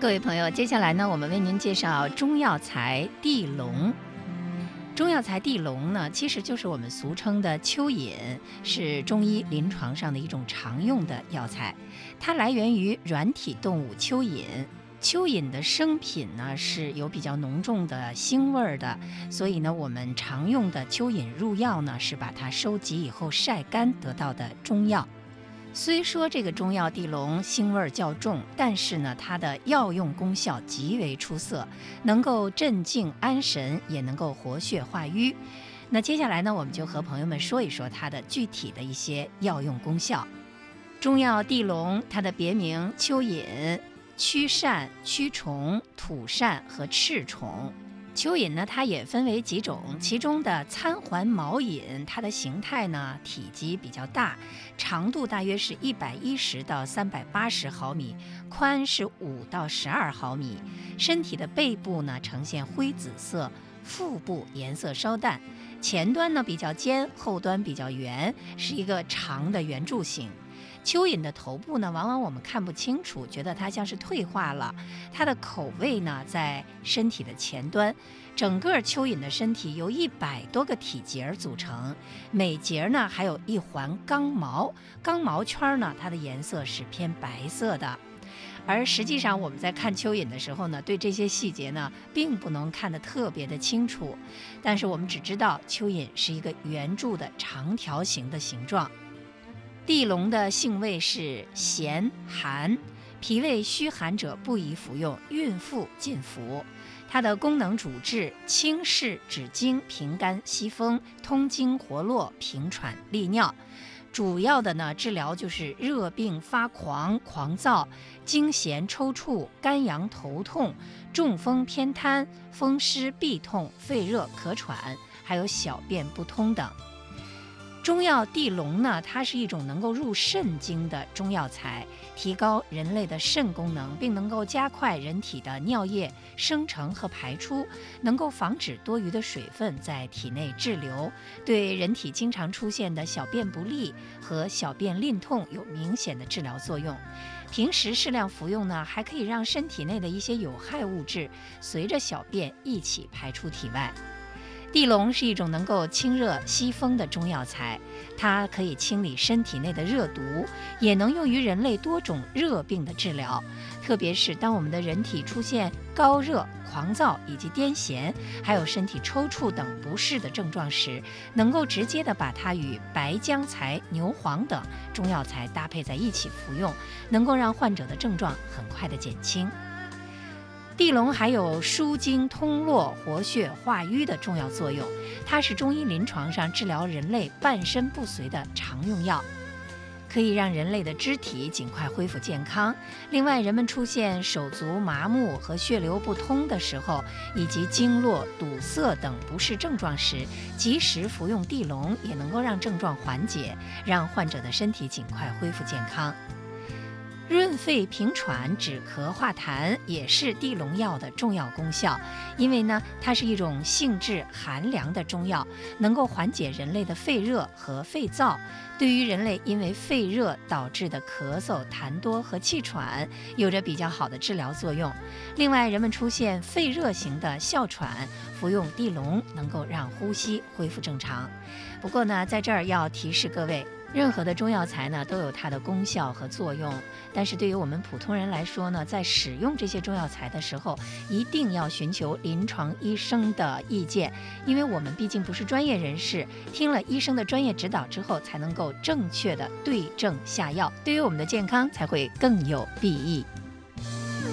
各位朋友，接下来呢，我们为您介绍中药材地龙。中药材地龙呢，其实就是我们俗称的蚯蚓，是中医临床上的一种常用的药材。它来源于软体动物蚯蚓。蚯蚓的生品呢是有比较浓重的腥味的，所以呢，我们常用的蚯蚓入药呢是把它收集以后晒干得到的中药。虽说这个中药地龙腥味较重，但是呢，它的药用功效极为出色，能够镇静安神，也能够活血化瘀。那接下来呢，我们就和朋友们说一说它的具体的一些药用功效。中药地龙，它的别名蚯蚓、驱疝、驱虫、吐疝和赤虫。蚯蚓呢，它也分为几种，其中的参环毛蚓，它的形态呢体积比较大，长度大约是110到380毫米，宽是5到12毫米，身体的背部呢呈现灰紫色，腹部颜色稍淡，前端呢比较尖，后端比较圆，是一个长的圆柱形。蚯蚓的头部呢，往往我们看不清楚，觉得它像是退化了。它的口位呢，在身体的前端。整个蚯蚓的身体由100多个体节组成，每节呢还有一环刚毛，刚毛圈呢，它的颜色是偏白色的。而实际上我们在看蚯蚓的时候呢，对这些细节呢，并不能看得特别的清楚，但是我们只知道蚯蚓是一个圆柱的长条形的形状。地龙的性味是咸寒，脾胃虚寒者不宜服用，孕妇禁服。它的功能主治清释、止惊、平肝、息风、通经活络、平喘、利尿。主要的呢治疗就是热病发狂、狂躁、惊痫抽搐、肝阳头痛、中风偏瘫、风湿痹痛、肺热咳喘，还有小便不通等。中药地龙呢，它是一种能够入肾经的中药材，提高人类的肾功能，并能够加快人体的尿液生成和排出，能够防止多余的水分在体内滞留，对人体经常出现的小便不利和小便淋痛有明显的治疗作用。平时适量服用呢，还可以让身体内的一些有害物质随着小便一起排出体外。地龙是一种能够清热息风的中药材，它可以清理身体内的热毒，也能用于人类多种热病的治疗。特别是当我们的人体出现高热、狂躁以及癫痫，还有身体抽搐等不适的症状时，能够直接的把它与白姜材、牛黄等中药材搭配在一起服用，能够让患者的症状很快的减轻。地龙还有舒筋通络、活血化瘀的重要作用，它是中医临床上治疗人类半身不遂的常用药，可以让人类的肢体尽快恢复健康。另外，人们出现手足麻木和血流不通的时候，以及经络堵塞等不适症状时，及时服用地龙也能够让症状缓解，让患者的身体尽快恢复健康。润肺平喘、止咳化痰也是地龙药的重要功效，因为呢，它是一种性质寒凉的中药，能够缓解人类的肺热和肺燥，对于人类因为肺热导致的咳嗽、痰多和气喘有着比较好的治疗作用。另外，人们出现肺热型的哮喘，服用地龙能够让呼吸恢复正常。不过呢，在这儿要提示各位，任何的中药材呢都有它的功效和作用，但是对于我们普通人来说呢，在使用这些中药材的时候，一定要寻求临床医生的意见，因为我们毕竟不是专业人士，听了医生的专业指导之后，才能够正确的对症下药，对于我们的健康才会更有裨益。